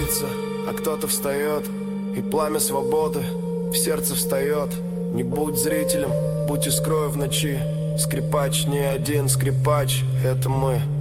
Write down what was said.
садится, а кто-то встает, и пламя свободы в сердце встает. Не будь зрителем, будь искрой в ночи. Скрипач не один скрипач, это мы.